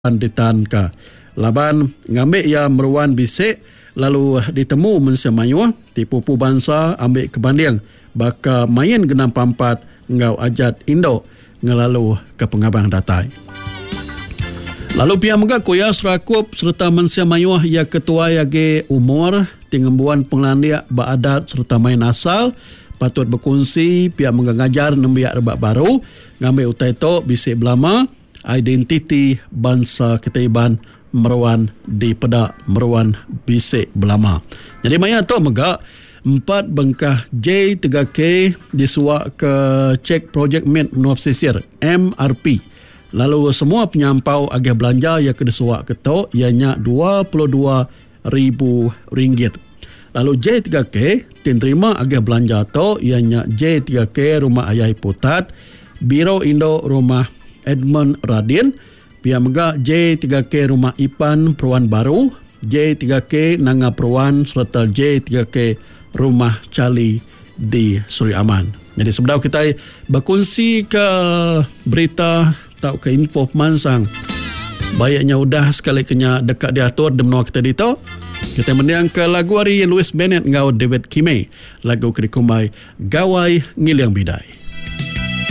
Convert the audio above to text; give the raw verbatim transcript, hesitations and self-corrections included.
ditan ka laban ngambil ya meruan bisik lalu ditemu mensia mayuah tipu pu bangsa ambil kebanding baka main genam pampat ngau ajat Indo ngelalu ke pengabang datai. Lalu pihak megak kuya serakup serta mensia mayuah ya ketua yage umur tingembuan penglandia baadat serta main asal patut berkongsi pihak megak ngajar nembiak rebak baru ngambil utai to bisik belama identiti bangsa Ketaiban meruan di pedak meruan bisik belama. Jadi maya tu megak empat bengkah J tiga K disuak ke cek projek mit menuap sisir M R P. Lalu semua penyampau agih belanja yang kedisuak ke tu ianya dua puluh dua ribu ringgit. Lalu J tiga K terima agih belanja tu ianya J tiga K Rumah Ayai Putat, Biro Indo Rumah Edmund Radin, pihak megak J tiga K Rumah Ipan Peruan Baru, J tiga K Nanga Peruan serta J tiga K Rumah Cali di Suri Aman. Jadi sebenarnya kita berkongsi ke berita atau ke info pemansang bayaknya udah sekali kena dekat diatur di menua kita dito. Kita mendiang ke lagu hari Louis Bennett ngau David Kimei, lagu kedikumai Gawai Ngiliang Bidai.